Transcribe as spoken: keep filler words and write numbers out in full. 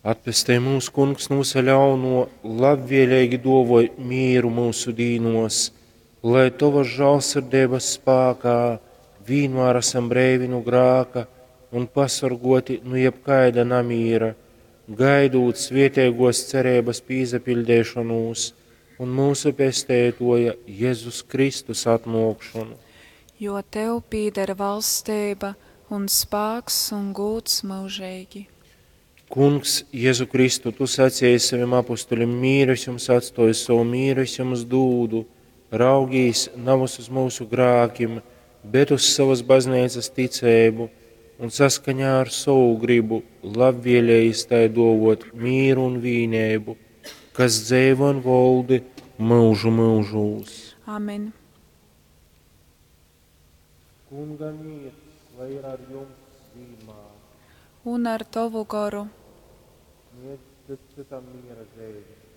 Atpestē mūsu kungs mūsu ļauno, labvēlīgi dovoj mīru mūsu dīnos, lai tavas žēlsirdības spēkā vienmēr esam brīvi no grāka un pasargoti no jebkaida namīra, gaidot svētīgos cerības pīzapildēšanos un mūsu pestētoja Jēzus Kristus atmokšanu. Jo tev pīdara valstība un spēks un gūts mūžīgi. Kungs, Jēzu Kristu, tu sacīji saviem apustulim, mīres jums atstoju savu mīres jums dūdu, raugīs nav uz mūsu grākim, bet uz savas baznīcas ticēbu, un saskaņā ar savu gribu labvēlējis tai dovot mīru un vīnēbu, kas dzīvo un valdi mūžu mūžūs. Amen. Kunga mīrs, lai ir ar jums vienmēr. Un ar tavu garu. Iet citam miera zēvi.